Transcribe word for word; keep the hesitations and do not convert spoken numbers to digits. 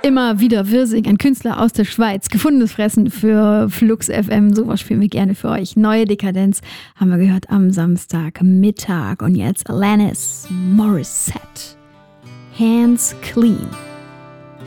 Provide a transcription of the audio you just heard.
Immer wieder Wirsing, ein Künstler aus der Schweiz. Gefundenes Fressen für Flux F M. Sowas spielen wir gerne für euch. Neue Dekadenz haben wir gehört am Samstagmittag. Und jetzt Alanis Morissette. Hands Clean.